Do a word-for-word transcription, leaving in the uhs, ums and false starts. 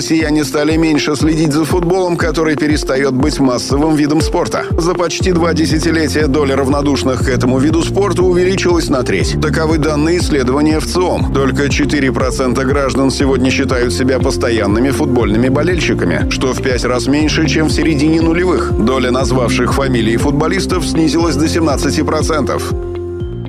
Россияне стали меньше следить за футболом, который перестает быть массовым видом спорта. За почти два десятилетия доля равнодушных к этому виду спорта увеличилась на треть. Таковы данные исследования ВЦИОМ. Только четыре процента граждан сегодня считают себя постоянными футбольными болельщиками, что в пять раз меньше, чем в середине нулевых. Доля назвавших фамилии футболистов снизилась до семнадцати процентов.